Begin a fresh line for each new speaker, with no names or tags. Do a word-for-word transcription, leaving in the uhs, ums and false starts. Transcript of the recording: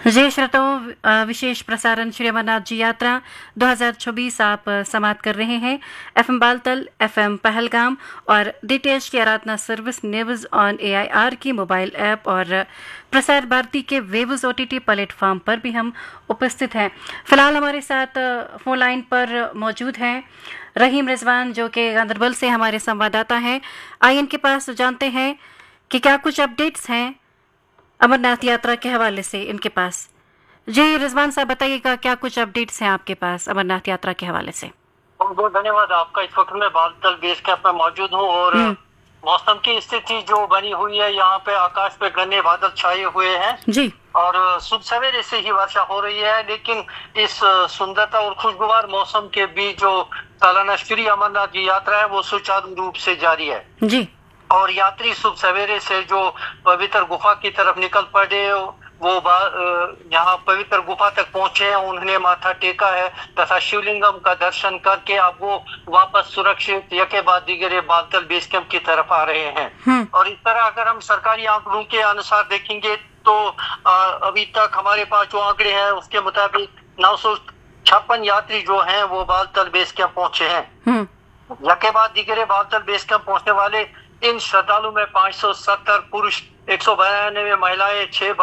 जय श्रोताओं, अ, विशेष प्रसारण श्री अमरनाथ जी यात्रा दो हज़ार चौबीस आप अ, समाप्त कर रहे हैं। एफएम बालतल, एफएम पहलगाम और डीटीएच की आराधना सर्विस, न्यूज ऑन एआईआर की मोबाइल ऐप और अ, प्रसार भारती के वेव्स ओटीटी प्लेटफॉर्म पर भी हम उपस्थित हैं। फिलहाल हमारे साथ अ, फोन लाइन पर मौजूद हैं रहीम रिजवान, जो कि गांधरबल से हमारे संवाददाता हैं। आइए इनके पास जानते हैं कि क्या कुछ अपडेट्स हैं अमरनाथ यात्रा के हवाले से इनके पास। जी रिजवान साहब, बताइएगा क्या कुछ अपडेट्स हैं आपके पास अमरनाथ यात्रा के हवाले से।
बहुत बहुत धन्यवाद आपका। इस वक्त मैं बालतल बेस कैंप में मौजूद हूँ और मौसम की स्थिति जो बनी हुई है, यहाँ पे आकाश पे घने बादल छाए हुए हैं
जी।
और सुबह सवेरे से ही वर्षा हो रही है। लेकिन इस सुंदरता और खुशगवार मौसम के बीच जो सालाना श्री अमरनाथ जी यात्रा है वो सुचारू रूप से जारी है
जी।
और यात्री सुबह सवेरे से जो पवित्र गुफा की तरफ निकल पड़े, वो यहाँ पवित्र गुफा तक पहुंचे हैं, उन्होंने माथा टेका है तथा शिवलिंगम का दर्शन करके अब वो वापस सुरक्षित यके बाद दिगरे बालतल बेस कैंप की तरफ आ रहे हैं। और इस तरह अगर हम सरकारी आंकड़ों के अनुसार देखेंगे तो अभी तक हमारे पास जो आंकड़े हैं उसके मुताबिक नौ सौ छप्पन यात्री जो हैं वो बालतल बेस कैंप पहुंचे हैं। यके बाद दिगरे बालतल बेस कैंप पहुंचने वाले इन श्रद्धालु में पाँच सौ सत्तर पुरुष, एक सौ बयानवे महिलाएं, छह